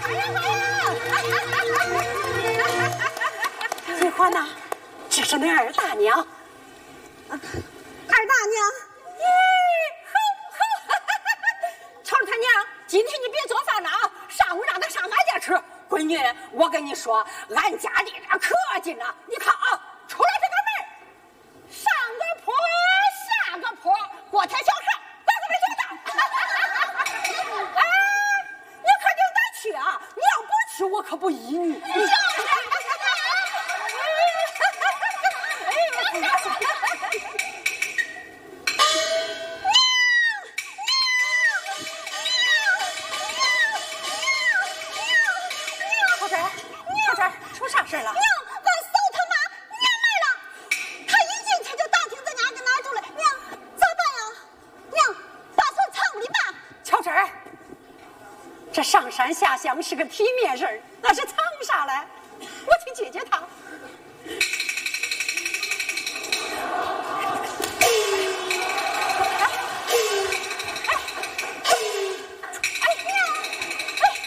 翠花呐，这是那二大娘。 二大娘， 瞅瞅他娘，今天你别做饭了啊，上午让他上俺家吃。闺女，我跟你说，俺家里边可近了，你看啊，出来这个门，上个坡下个坡，过条小河，那个门就到。哎，你可就得去啊！你要不去，我可不依你。出啥事了？ 娘，俺嫂他妈娘来了，他一进去就打听咱家跟哪住了。娘，咋办呀？娘，把锁藏屋里吧。 巧珍儿，这上山下乡是个体面人，那是藏啥来？我去解决他。